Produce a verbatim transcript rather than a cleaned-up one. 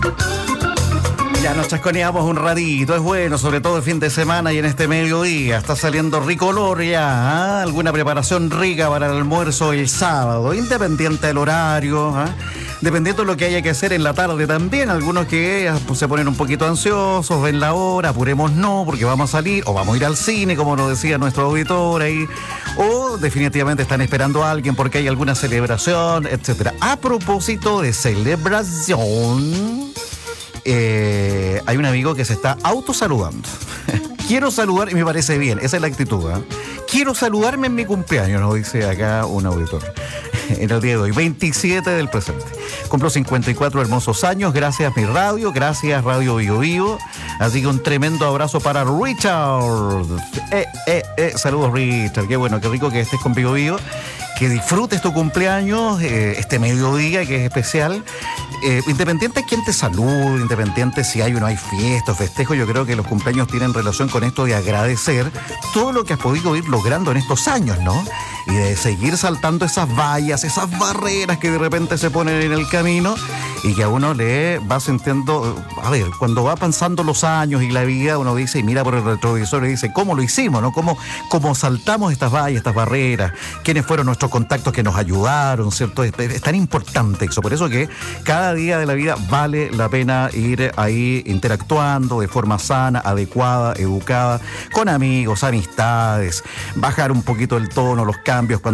Ya nos chasconeamos un ratito, es bueno, sobre todo el fin de semana y en este mediodía. Está saliendo rico olor ya, ¿ah? Alguna preparación rica para el almuerzo el sábado, independiente del horario, ¿ah? Dependiendo de lo que haya que hacer en la tarde también. Algunos que pues, se ponen un poquito ansiosos, ven la hora, apuremos no, porque vamos a salir, o vamos a ir al cine, como nos decía nuestro auditor ahí, o definitivamente están esperando a alguien porque hay alguna celebración, etcétera. A propósito de celebración... Eh, hay un amigo que se está autosaludando. Quiero saludar, y me parece bien, esa es la actitud, ¿eh? Quiero saludarme en mi cumpleaños, nos dice acá un auditor. En el día de hoy, veintisiete del presente. Cumplo cincuenta y cuatro hermosos años, gracias mi radio, gracias Radio Bio Bio. Así que un tremendo abrazo para Richard. Eh, eh, eh, saludos Richard, qué bueno, qué rico que estés con Bio Bio. Que disfrutes tu cumpleaños, eh, este mediodía que es especial. Eh, independiente de quién te salude, independiente si hay o no hay fiestas, festejos, yo creo que los cumpleaños tienen relación con esto de agradecer todo lo que has podido ir logrando en estos años, ¿no? Y de seguir saltando esas vallas, esas barreras que de repente se ponen en el camino y que a uno le va sintiendo, a ver, cuando va pasando los años y la vida, uno dice y mira por el retrovisor y dice, ¿cómo lo hicimos, no? ¿Cómo, cómo saltamos estas vallas, estas barreras? ¿Quiénes fueron nuestros contactos que nos ayudaron, cierto? Es, es tan importante eso, por eso que cada día de la vida vale la pena ir ahí interactuando de forma sana, adecuada, educada, con amigos, amistades, bajar un poquito el tono, los cambios cuando